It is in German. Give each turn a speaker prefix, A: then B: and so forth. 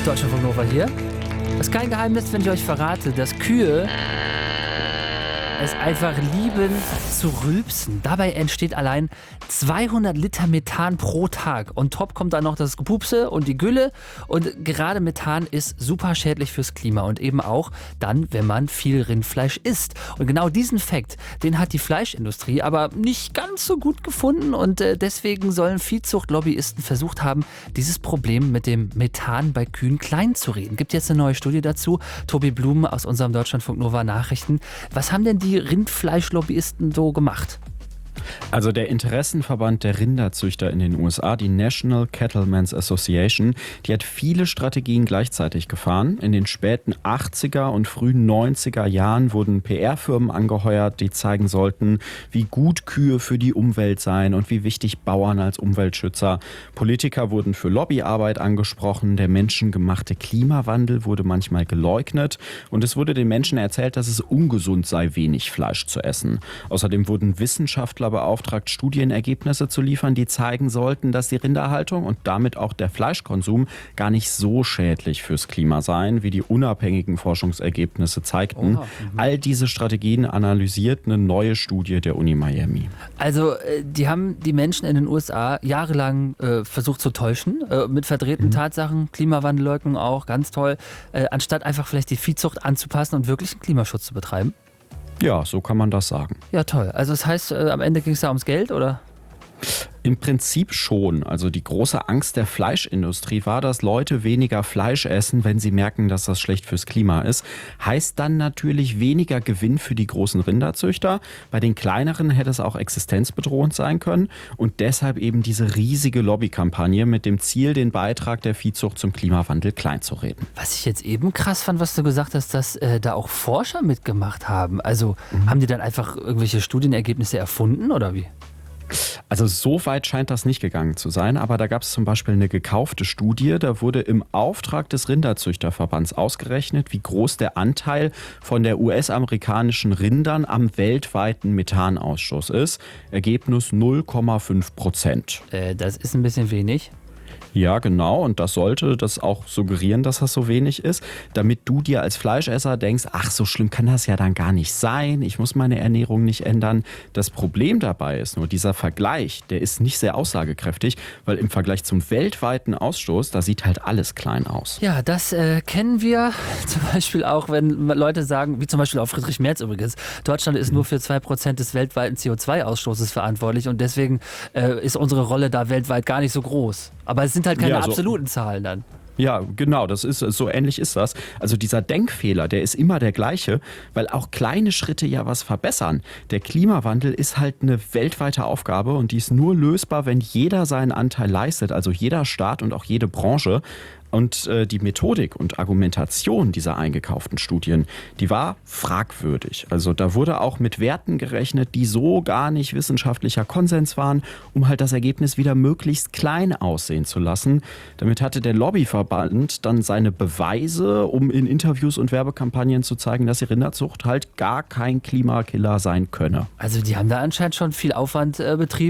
A: Deutschlandfunk Nova hier. Das ist kein Geheimnis, wenn ich euch verrate, dass Kühe es einfach lieben zu rülpsen. Dabei entsteht allein 200 Liter Methan pro Tag. Und top kommt dann noch das Gepupse und die Gülle. Und gerade Methan ist super schädlich fürs Klima und eben auch dann, wenn man viel Rindfleisch isst. Und genau diesen Fakt, den hat die Fleischindustrie aber nicht ganz so gut gefunden. Und deswegen sollen Viehzuchtlobbyisten versucht haben, dieses Problem mit dem Methan bei Kühen klein zu reden. Gibt jetzt eine neue Studie dazu. Tobi Blum aus unserem Deutschlandfunk Nova Nachrichten. Was haben denn die Rindfleischlobbyisten so gemacht?
B: Also der Interessenverband der Rinderzüchter in den USA, die National Cattlemen's Association, die hat viele Strategien gleichzeitig gefahren. In den späten 80er und frühen 90er Jahren wurden PR-Firmen angeheuert, die zeigen sollten, wie gut Kühe für die Umwelt seien und wie wichtig Bauern als Umweltschützer. Politiker wurden für Lobbyarbeit angesprochen, der menschengemachte Klimawandel wurde manchmal geleugnet und es wurde den Menschen erzählt, dass es ungesund sei, wenig Fleisch zu essen. Außerdem wurden Wissenschaftler beauftragt, Studienergebnisse zu liefern, die zeigen sollten, dass die Rinderhaltung und damit auch der Fleischkonsum gar nicht so schädlich fürs Klima seien, wie die unabhängigen Forschungsergebnisse zeigten. All diese Strategien analysiert eine neue Studie der Uni Miami.
A: Also die haben die Menschen in den USA jahrelang versucht zu täuschen, mit verdrehten Tatsachen, Klimawandelleugnung auch, ganz toll, anstatt einfach vielleicht die Viehzucht anzupassen und wirklich einen Klimaschutz zu betreiben.
B: Ja, so kann man das sagen.
A: Ja, toll. Also das heißt, am Ende ging es da ums Geld, oder?
B: Im Prinzip schon. Also die große Angst der Fleischindustrie war, dass Leute weniger Fleisch essen, wenn sie merken, dass das schlecht fürs Klima ist. Heißt dann natürlich weniger Gewinn für die großen Rinderzüchter. Bei den kleineren hätte es auch existenzbedrohend sein können. Und deshalb eben diese riesige Lobbykampagne mit dem Ziel, den Beitrag der Viehzucht zum Klimawandel kleinzureden.
A: Was ich jetzt eben krass fand, was du gesagt hast, dass da auch Forscher mitgemacht haben. Also haben die dann einfach irgendwelche Studienergebnisse erfunden oder wie?
B: Also so weit scheint das nicht gegangen zu sein, aber da gab es zum Beispiel eine gekaufte Studie, da wurde im Auftrag des Rinderzüchterverbands ausgerechnet, wie groß der Anteil von der US-amerikanischen Rindern am weltweiten Methanausstoß ist. Ergebnis 0,5%.
A: Das ist ein bisschen wenig.
B: Ja, genau. Und das sollte das auch suggerieren, dass das so wenig ist, damit du dir als Fleischesser denkst, ach, so schlimm kann das ja dann gar nicht sein. Ich muss meine Ernährung nicht ändern. Das Problem dabei ist nur, dieser Vergleich, der ist nicht sehr aussagekräftig, weil im Vergleich zum weltweiten Ausstoß, da sieht halt alles klein aus.
A: Ja, das kennen wir zum Beispiel auch, wenn Leute sagen, wie zum Beispiel auch Friedrich Merz übrigens, Deutschland ist nur für 2% des weltweiten CO2-Ausstoßes verantwortlich und deswegen ist unsere Rolle da weltweit gar nicht so groß. Aber es sind halt keine absoluten Zahlen dann.
B: Ja, genau, das ist so ähnlich ist das. Also dieser Denkfehler, der ist immer der gleiche, weil auch kleine Schritte ja was verbessern. Der Klimawandel ist halt eine weltweite Aufgabe und die ist nur lösbar, wenn jeder seinen Anteil leistet, also jeder Staat und auch jede Branche. Und die Methodik und Argumentation dieser eingekauften Studien, die war fragwürdig. Also da wurde auch mit Werten gerechnet, die so gar nicht wissenschaftlicher Konsens waren, um halt das Ergebnis wieder möglichst klein aussehen zu lassen. Damit hatte der Lobbyverband dann seine Beweise, um in Interviews und Werbekampagnen zu zeigen, dass die Rinderzucht halt gar kein Klimakiller sein könne.
A: Also die haben da anscheinend schon viel Aufwand betrieben.